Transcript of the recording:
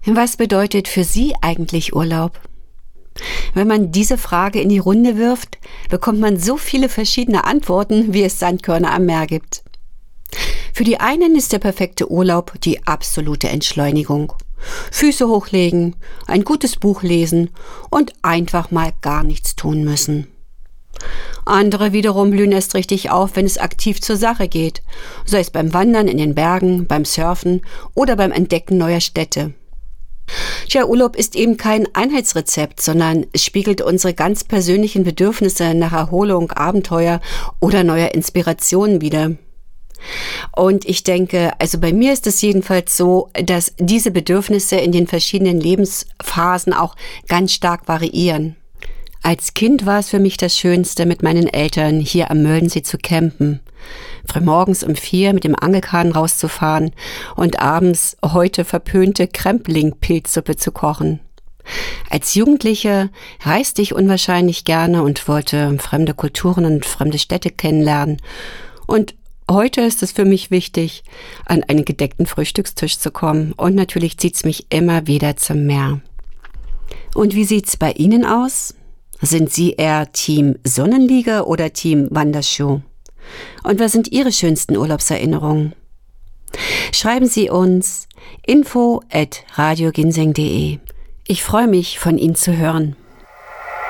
Was bedeutet für Sie eigentlich Urlaub? Wenn man diese Frage in die Runde wirft, bekommt man so viele verschiedene Antworten, wie es Sandkörner am Meer gibt. Für die einen ist der perfekte Urlaub die absolute Entschleunigung. Füße hochlegen, ein gutes Buch lesen und einfach mal gar nichts tun müssen. Andere wiederum blühen erst richtig auf, wenn es aktiv zur Sache geht, sei es beim Wandern in den Bergen, beim Surfen oder beim Entdecken neuer Städte. Tja, Urlaub ist eben kein Einheitsrezept, sondern es spiegelt unsere ganz persönlichen Bedürfnisse nach Erholung, Abenteuer oder neuer Inspirationen wider. Und ich denke, also bei mir ist es jedenfalls so, dass diese Bedürfnisse in den verschiedenen Lebensphasen auch ganz stark variieren. Als Kind war es für mich das Schönste, mit meinen Eltern hier am Möllensee zu campen. Frühmorgens um 4 mit dem Angelkahn rauszufahren und abends heute verpönte Krempling-Pilzsuppe zu kochen. Als Jugendliche reiste ich unwahrscheinlich gerne und wollte fremde Kulturen und fremde Städte kennenlernen. Und heute ist es für mich wichtig, an einen gedeckten Frühstückstisch zu kommen. Und natürlich zieht's mich immer wieder zum Meer. Und wie sieht's bei Ihnen aus? Sind Sie eher Team Sonnenliege oder Team Wanderschuh? Und was sind Ihre schönsten Urlaubserinnerungen? Schreiben Sie uns info@radioginseng.de. Ich freue mich, von Ihnen zu hören.